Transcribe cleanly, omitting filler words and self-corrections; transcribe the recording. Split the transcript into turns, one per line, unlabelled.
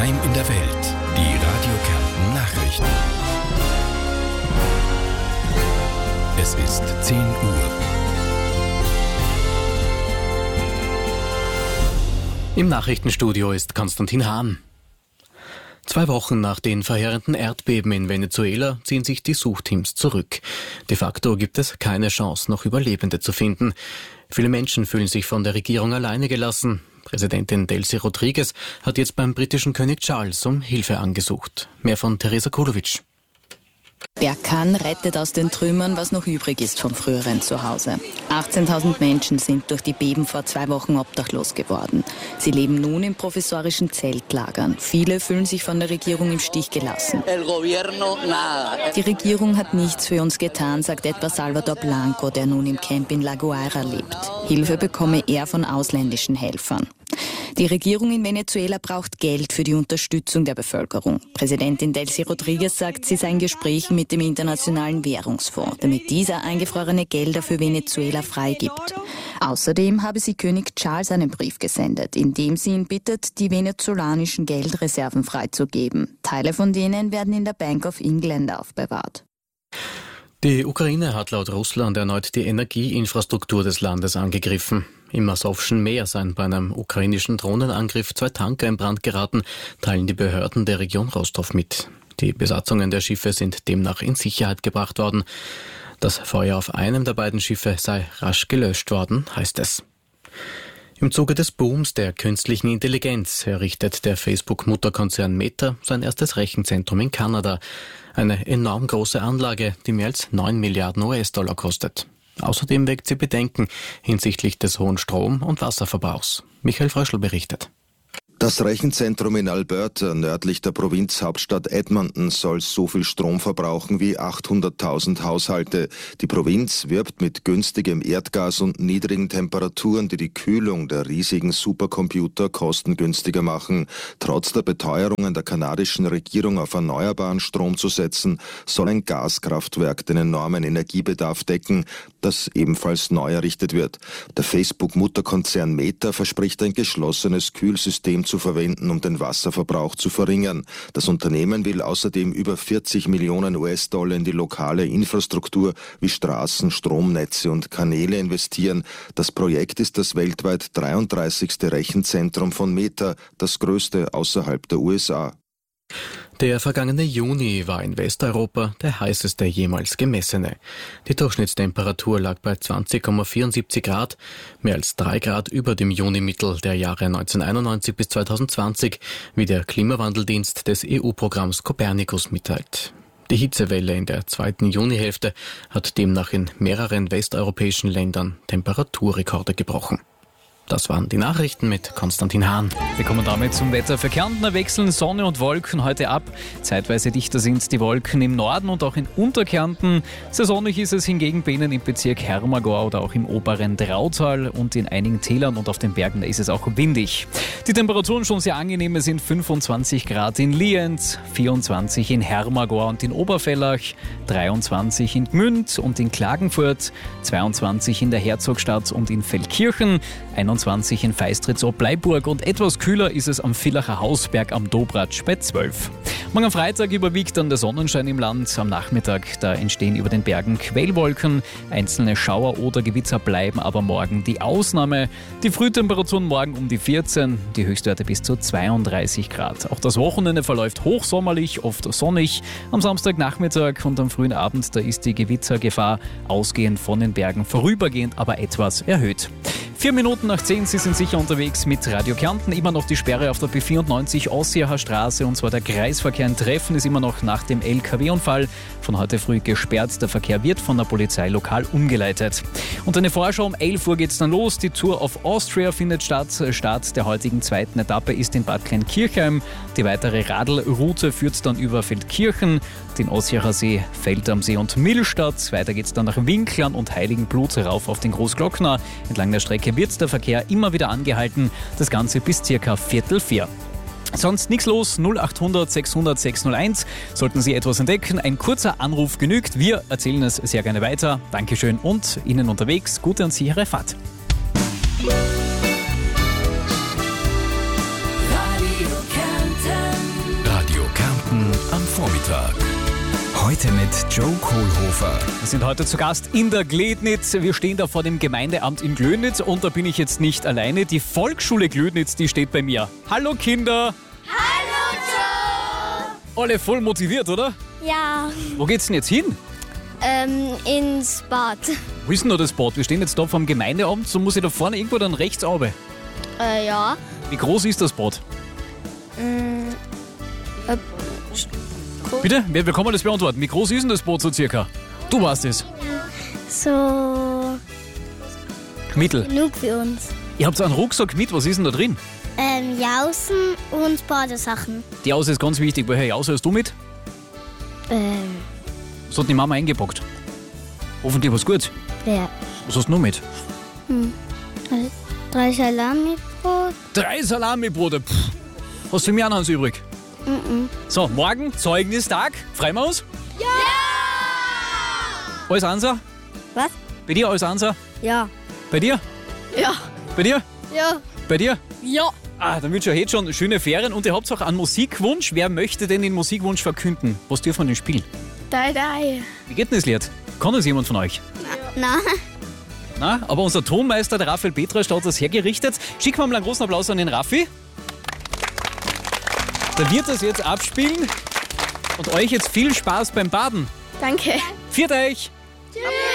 Daheim in der Welt. Die Radio Kärnten Nachrichten. Es ist 10 Uhr.
Im Nachrichtenstudio ist Konstantin Hahn. 2 Wochen nach den verheerenden Erdbeben in Venezuela ziehen sich die Suchteams zurück. De facto gibt es keine Chance, noch Überlebende zu finden. Viele Menschen fühlen sich von der Regierung alleine gelassen. Präsidentin Delcy Rodriguez hat jetzt beim britischen König Charles um Hilfe angesucht. Mehr von Teresa Kulovic.
Wer kann, rettet aus den Trümmern, was noch übrig ist vom früheren Zuhause. 18.000 Menschen sind durch die Beben vor 2 Wochen obdachlos geworden. Sie leben nun in provisorischen Zeltlagern. Viele fühlen sich von der Regierung im Stich gelassen. Die Regierung hat nichts für uns getan, sagt etwa Salvador Blanco, der nun im Camp in La Guaira lebt. Hilfe bekomme er von ausländischen Helfern. Die Regierung in Venezuela braucht Geld für die Unterstützung der Bevölkerung. Präsidentin Delcy Rodriguez sagt, sie sei in Gesprächen mit dem Internationalen Währungsfonds, damit dieser eingefrorene Gelder für Venezuela freigibt. Außerdem habe sie König Charles einen Brief gesendet, in dem sie ihn bittet, die venezolanischen Geldreserven freizugeben. Teile von denen werden in der Bank of England aufbewahrt.
Die Ukraine hat laut Russland erneut die Energieinfrastruktur des Landes angegriffen. Im Asowschen Meer seien bei einem ukrainischen Drohnenangriff 2 Tanker in Brand geraten, teilen die Behörden der Region Rostow mit. Die Besatzungen der Schiffe sind demnach in Sicherheit gebracht worden. Das Feuer auf einem der beiden Schiffe sei rasch gelöscht worden, heißt es. Im Zuge des Booms der künstlichen Intelligenz errichtet der Facebook-Mutterkonzern Meta sein erstes Rechenzentrum in Kanada. Eine enorm große Anlage, die mehr als 9 Milliarden US-Dollar kostet. Außerdem weckt sie Bedenken hinsichtlich des hohen Strom- und Wasserverbrauchs. Michael Fröschl berichtet.
Das Rechenzentrum in Alberta, nördlich der Provinzhauptstadt Edmonton, soll so viel Strom verbrauchen wie 800.000 Haushalte. Die Provinz wirbt mit günstigem Erdgas und niedrigen Temperaturen, die die Kühlung der riesigen Supercomputer kostengünstiger machen. Trotz der Beteuerungen der kanadischen Regierung auf erneuerbaren Strom zu setzen, soll ein Gaskraftwerk den enormen Energiebedarf decken, das ebenfalls neu errichtet wird. Der Facebook-Mutterkonzern Meta verspricht ein geschlossenes Kühlsystem zu verwenden, um den Wasserverbrauch zu verringern. Das Unternehmen will außerdem über 40 Millionen US-Dollar in die lokale Infrastruktur wie Straßen, Stromnetze und Kanäle investieren. Das Projekt ist das weltweit 33. Rechenzentrum von Meta, das größte außerhalb der USA.
Der vergangene Juni war in Westeuropa der heißeste jemals gemessene. Die Durchschnittstemperatur lag bei 20,74 Grad, mehr als 3 Grad über dem Junimittel der Jahre 1991 bis 2020, wie der Klimawandeldienst des EU-Programms Copernicus mitteilt. Die Hitzewelle in der 2. Junihälfte hat demnach in mehreren westeuropäischen Ländern Temperaturrekorde gebrochen. Das waren die Nachrichten mit Konstantin Hahn.
Wir kommen damit zum Wetter. Für Kärnten wechseln Sonne und Wolken heute ab. Zeitweise dichter sind die Wolken im Norden und auch in Unterkärnten. Sehr sonnig ist es hingegen bei Ihnen im Bezirk Hermagor oder auch im oberen Drautal und in einigen Tälern und auf den Bergen, da ist es auch windig. Die Temperaturen schon sehr angenehm, es sind 25 Grad in Lienz, 24 in Hermagor und in Obervellach, 23 in Gmünd und in Klagenfurt, 22 in der Herzogstadt und in Feldkirchen, 21 in Feistritz-Ob-Bleiburg und etwas kühler ist es am Villacher Hausberg am Dobratsch bei 12. Morgen am Freitag überwiegt dann der Sonnenschein im Land. Am Nachmittag, da entstehen über den Bergen Quellwolken. Einzelne Schauer oder Gewitter bleiben aber morgen die Ausnahme. Die Frühtemperaturen morgen um die 14, die Höchstwerte bis zu 32 Grad. Auch das Wochenende verläuft hochsommerlich, oft sonnig. Am Samstagnachmittag und am frühen Abend, da ist die Gewittergefahr ausgehend von den Bergen vorübergehend, aber etwas erhöht. 4 Minuten nach 10, Sie sind sicher unterwegs mit Radio Kärnten. Immer noch die Sperre auf der B94 Ossiacher Straße, und zwar der Kreisverkehr in Treffen ist immer noch nach dem LKW-Unfall von heute früh gesperrt. Der Verkehr wird von der Polizei lokal umgeleitet. Und eine Vorschau, um 11 Uhr geht es dann los. Die Tour of Austria findet statt. Start der heutigen 2. Etappe ist in Bad Kleinkirchheim. Die weitere Radlroute führt dann über Feldkirchen, den Ossiacher See, Feld am See und Millstatt. Weiter geht es dann nach Winklern und Heiligenblut rauf auf den Großglockner. Entlang der Strecke wird der Verkehr immer wieder angehalten. Das Ganze bis ca. 3:45. Sonst nichts los, 0800 600 601. Sollten Sie etwas entdecken, ein kurzer Anruf genügt. Wir erzählen es sehr gerne weiter. Dankeschön und Ihnen unterwegs gute und sichere Fahrt.
Radio Kärnten.
Beitrag. Heute mit Joe Kohlhofer.
Wir sind heute zu Gast in der Glödnitz. Wir stehen da vor dem Gemeindeamt in Glödnitz und da bin ich jetzt nicht alleine. Die Volksschule Glödnitz, die steht bei mir. Hallo Kinder!
Hallo Joe!
Alle voll motiviert, oder?
Ja,
Wo geht's denn jetzt hin?
ins Bad.
Wo ist denn da das Bad? Wir stehen jetzt da vom Gemeindeamt, so muss ich da vorne irgendwo dann rechts runter.
Ja.
Wie groß ist das Bad? Bitte? Wer kann mir das beantworten? Wie groß ist denn das Boot so circa? Du weißt es.
So
Mittel.
genug für uns.
Ihr habt so einen Rucksack mit, was ist denn da drin?
Jausen und Badesachen.
Die Jause ist ganz wichtig. Welche Jause hast du mit? Was hat die Mama eingepackt? Hoffentlich was Gutes.
Ja.
Was hast du noch mit?
3 Salami-Brot.
3 Salami-Brote. Hast du mir auch noch eins übrig? So, morgen Zeugnistag. Freuen wir uns? Ja! Alles Ansa?
Was?
Bei dir alles Ansa?
Ja.
Bei dir?
Ja.
Bei dir?
Ja.
Bei dir?
Ja.
Dann wünsche ich euch jetzt schon schöne Ferien und ihr habt auch einen Musikwunsch. Wer möchte denn den Musikwunsch verkünden? Was dürfen wir denn spielen?
Dai.
Wie geht denn das Lied? Kann das jemand von euch?
Na.
Na, aber unser Tonmeister, der Raphael Petrasch, hat das hergerichtet. Schicken wir mal einen großen Applaus an den Raffi. Der wird das jetzt abspielen und euch jetzt viel Spaß beim Baden.
Danke.
Viert euch!